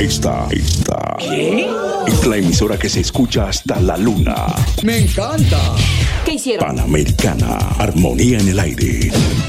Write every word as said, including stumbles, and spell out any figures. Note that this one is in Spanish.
Esta, esta ¿Qué? es la emisora que se escucha hasta la luna. ¡Me encanta! ¿Qué hicieron? Panamericana, armonía en el aire.